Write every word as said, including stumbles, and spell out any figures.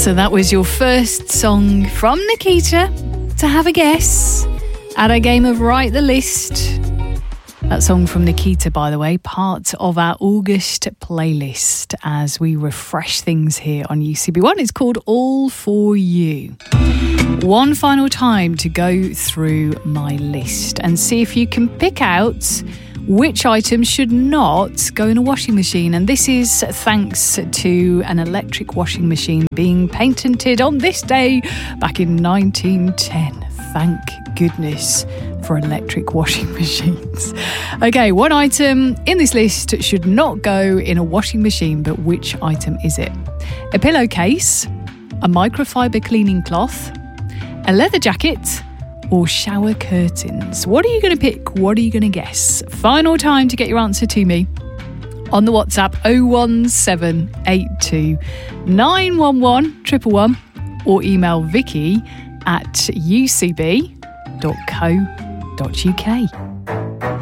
So that was your first song from Nikita to have a guess at a game of Write the List. That song from Nikita, by the way, part of our August playlist as we refresh things here on U C B one. It's called All For You. One final time to go through my list and see if you can pick out which items should not go in a washing machine. And this is thanks to an electric washing machine being patented on this day back in nineteen ten. Thank goodness for electric washing machines. Okay, one item in this list should not go in a washing machine, but which item is it? A pillowcase, a microfiber cleaning cloth, a leather jacket, or shower curtains? What are you going to pick? What are you going to guess? Final time to get your answer to me on the WhatsApp oh one seven eight two nine one one one one one or email Vicky at u c b dot co dot u k.